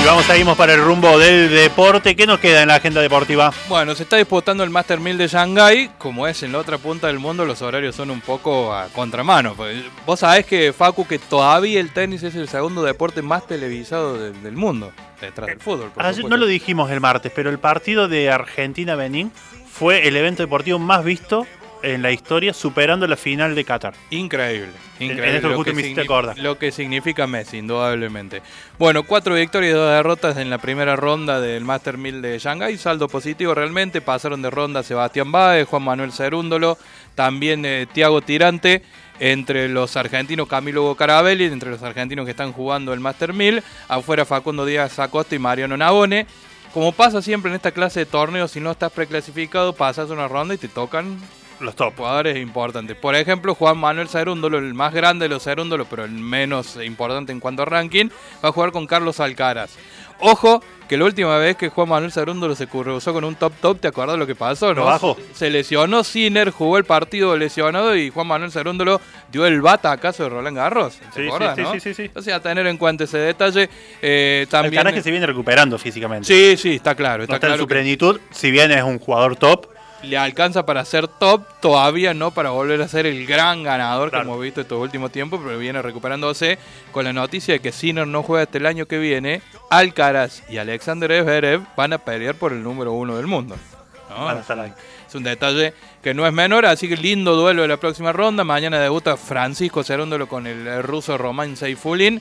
Seguimos para el rumbo del deporte. ¿Qué nos queda en la agenda deportiva? Bueno, se está disputando el Master 1000 de Shanghái. Como es en la otra punta del mundo, los horarios son un poco a contramano. Vos sabés que, Facu, que todavía el tenis es el segundo deporte más televisado del mundo, detrás del fútbol. No lo dijimos el martes, pero el partido de Argentina-Benín fue el evento deportivo más visto en la historia, superando la final de Qatar. Increíble. En esto justo me hiciste acordar. Lo que significa Messi, indudablemente. Bueno, 4 victorias y 2 derrotas en la primera ronda del Master 1000 de Shanghái. Saldo positivo realmente. Pasaron de ronda Sebastián Báez, Juan Manuel Cerúndolo, también Thiago Tirante. Entre los argentinos Camilo Bocarabelli, entre los argentinos que están jugando el Master 1000. Afuera Facundo Díaz Acosta y Mariano Navone. Como pasa siempre en esta clase de torneos, si no estás preclasificado, pasas una ronda y te tocan los top jugadores importantes. Por ejemplo, Juan Manuel Cerúndolo, el más grande de los Cerúndolos, pero el menos importante en cuanto a ranking, va a jugar con Carlos Alcaraz. Ojo, que la última vez que Juan Manuel Cerúndolo se cruzó con un top, ¿te acuerdas lo que pasó? ¿No? ¿Lo bajó? Se lesionó Sinner, jugó el partido lesionado y Juan Manuel Cerúndolo dio el batacazo de Roland Garros. ¿Te acuerdas, no? Sí. Entonces, a tener en cuenta ese detalle. También Alcaraz que se viene recuperando físicamente. Sí, está claro. Está en su plenitud, si bien es un jugador top. Le alcanza para ser top, todavía no para volver a ser el gran ganador claro, que hemos visto estos últimos tiempos, pero viene recuperándose con la noticia de que Sinner no juega hasta el año que viene. Alcaraz y Alexander Zverev van a pelear por el número 1 del mundo, ¿no? Van a estar ahí. Es un detalle que no es menor, así que lindo duelo de la próxima ronda. Mañana debuta Francisco Cerúndolo con el ruso Roman Seyfulin.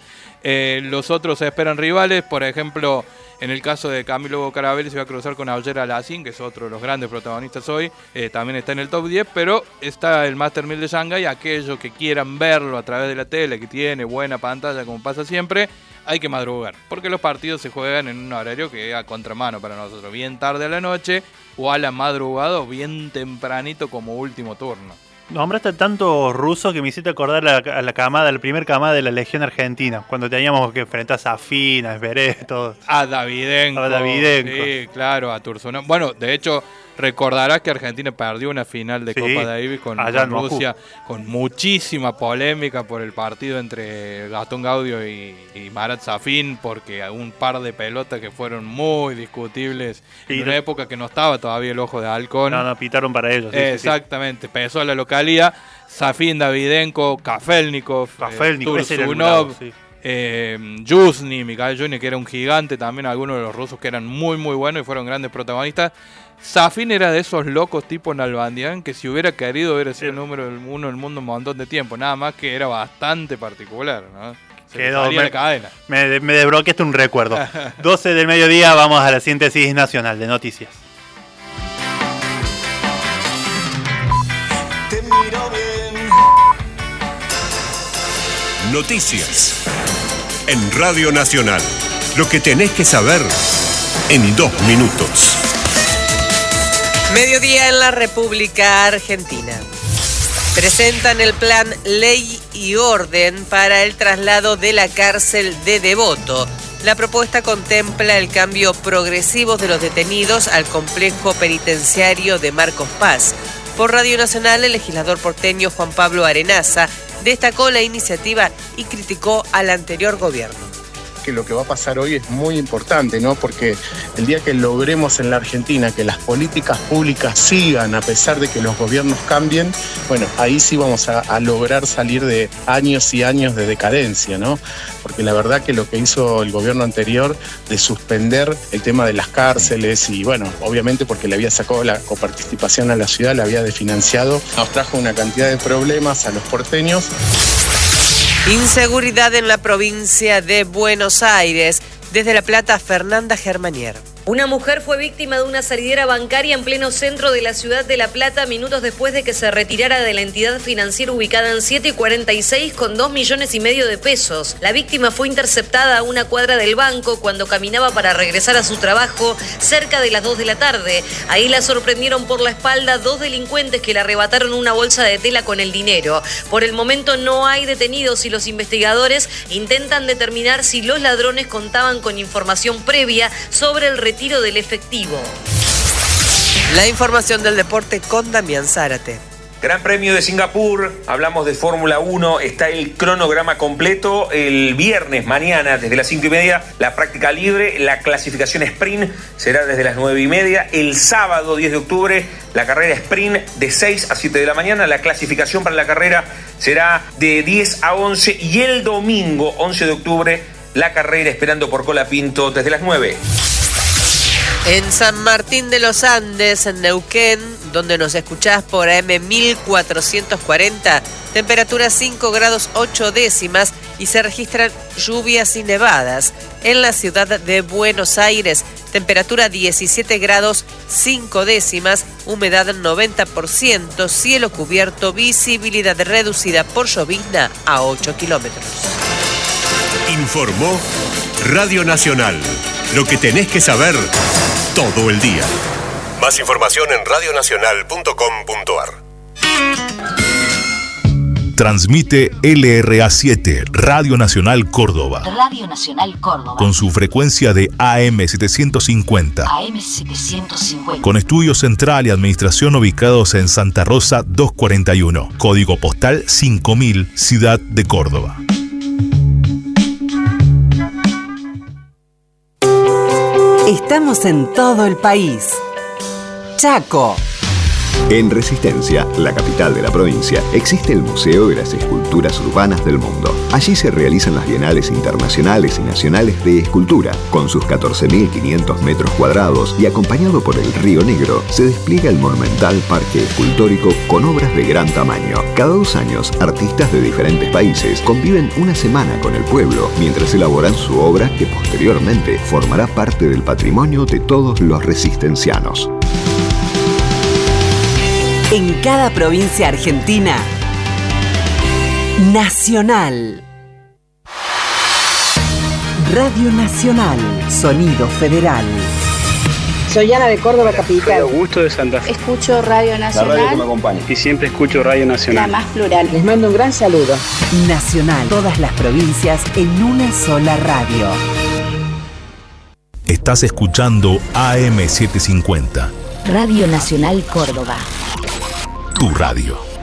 Los otros esperan rivales, por ejemplo, en el caso de Camilo Bocarabelli se va a cruzar con Auger Aliassime, que es otro de los grandes protagonistas hoy, también está en el top 10, pero está el Master 1000 de Shanghái. Aquellos que quieran verlo a través de la tele, que tiene buena pantalla como pasa siempre, hay que madrugar, porque los partidos se juegan en un horario que es a contramano para nosotros, bien tarde a la noche o a la madrugada o bien tempranito como último turno. Nombraste tanto ruso que me hiciste acordar a la primer camada de la Legión Argentina, cuando teníamos que enfrentar a Safin, a Zverev, todos. A Davidenko. Sí, claro, a Tursunov. Bueno, de hecho, recordarás que Argentina perdió una final de Copa Davis con Rusia, con muchísima polémica por el partido entre Gastón Gaudio y Marat Safin, porque un par de pelotas que fueron muy discutibles en una época que no estaba todavía el ojo de halcón. No, pitaron para ellos. Exactamente, pesó a la localidad. Safin, Davidenko, Kafelnikov, Tursunov, Yuzny, Mikhail Yuzny, que era un gigante, también algunos de los rusos que eran muy muy buenos y fueron grandes protagonistas. Safin era de esos locos tipo Nalbandian que si hubiera querido hubiera sido el número 1 del mundo un montón de tiempo, nada más que era bastante particular, ¿no? Me desbloqueaste un recuerdo. 12 del mediodía, vamos a la síntesis nacional de noticias. Te miro bien. Noticias en Radio Nacional. Lo que tenés que saber en 2 minutos. Mediodía en la República Argentina. Presentan el plan Ley y Orden para el traslado de la cárcel de Devoto. La propuesta contempla el cambio progresivo de los detenidos al complejo penitenciario de Marcos Paz. Por Radio Nacional, el legislador porteño Juan Pablo Arenaza destacó la iniciativa y criticó al anterior gobierno. Que lo que va a pasar hoy es muy importante, ¿no? Porque el día que logremos en la Argentina que las políticas públicas sigan a pesar de que los gobiernos cambien, bueno, ahí sí vamos a lograr salir de años y años de decadencia, ¿no? Porque la verdad que lo que hizo el gobierno anterior de suspender el tema de las cárceles y, bueno, obviamente porque le había sacado la coparticipación a la ciudad, la había desfinanciado, nos trajo una cantidad de problemas a los porteños. Inseguridad en la provincia de Buenos Aires. Desde La Plata, Fernanda Germanier. Una mujer fue víctima de una salidera bancaria en pleno centro de la ciudad de La Plata minutos después de que se retirara de la entidad financiera ubicada en 7 y 46 con 2,5 millones de pesos. La víctima fue interceptada a una cuadra del banco cuando caminaba para regresar a su trabajo cerca de las 2 de la tarde. Ahí la sorprendieron por la espalda 2 delincuentes que le arrebataron una bolsa de tela con el dinero. Por el momento no hay detenidos y los investigadores intentan determinar si los ladrones contaban con información previa sobre el retiro del efectivo. La información del deporte con Damián Zárate. Gran Premio de Singapur, hablamos de Fórmula 1, está el cronograma completo. El viernes, mañana, desde las 5:30, la práctica libre, la clasificación sprint será desde las 9:30. El sábado, 10 de octubre, la carrera sprint de 6 a 7 de la mañana. La clasificación para la carrera será de 10 a 11. Y el domingo, 11 de octubre, la carrera esperando por Colapinto desde las 9. En San Martín de los Andes, en Neuquén, donde nos escuchás por AM 1440, temperatura 5 grados 8 décimas y se registran lluvias y nevadas. En la ciudad de Buenos Aires, temperatura 17 grados 5 décimas, humedad 90%, cielo cubierto, visibilidad reducida por llovizna a 8 kilómetros. Informó Radio Nacional. Lo que tenés que saber todo el día. Más información en radionacional.com.ar. Transmite LRA7, Radio Nacional Córdoba. Radio Nacional Córdoba. Con su frecuencia de AM750. AM750. Con estudio central y administración ubicados en Santa Rosa 241. Código postal 5000, Ciudad de Córdoba. Estamos en todo el país. Chaco. En Resistencia, la capital de la provincia, existe el Museo de las Esculturas Urbanas del Mundo. Allí se realizan las bienales internacionales y nacionales de escultura. Con sus 14.500 metros cuadrados y acompañado por el Río Negro, se despliega el monumental parque escultórico con obras de gran tamaño. Cada 2 años, artistas de diferentes países conviven una semana con el pueblo mientras elaboran su obra que posteriormente formará parte del patrimonio de todos los resistencianos. En cada provincia argentina, Nacional. Radio Nacional, sonido federal. Soy Ana de Córdoba Capital. Augusto de Santa Fe. Escucho Radio Nacional. La radio que me acompaña. Y siempre escucho Radio Nacional. La más plural. Les mando un gran saludo. Nacional, todas las provincias en una sola radio. Estás escuchando AM750. Radio Nacional Córdoba. Tu radio.